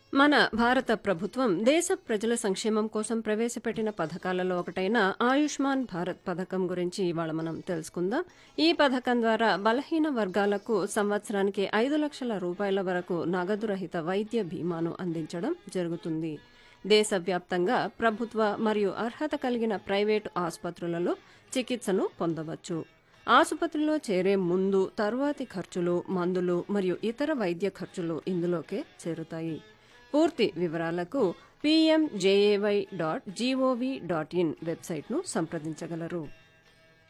మన భారత ప్రభుత్వం దేశ ప్రజల సంక్షేమం కోసం ప్రవేశపెట్టిన పథకాలలో ఒకటైన ఆయుష్మాన్ భారత్ పథకం గురించి ఇవాళ మనం తెలుసుకుందాం. ఈ పథకం ద్వారా బలహీన వర్గాలకు సంవత్సరానికి 5 లక్షల రూపాయల వరకు నగదు రహిత వైద్య బీమాను అందించడం జరుగుతుంది. దేశవ్యాప్తంగా ప్రభుత్వ మరియు అర్హత కలిగిన ప్రైవేటు ఆసుపత్రులలో చికిత్సను పొందవచ్చు. ఆసుపత్రిలో చేరే ముందు తరువాతి ఖర్చులు, మందులు మరియు ఇతర వైద్య ఖర్చులు ఇందులోకే చేరుతాయి. పూర్తి వివరాలకు pmjay.gov.in వెబ్సైట్ను సంప్రదించగలరు.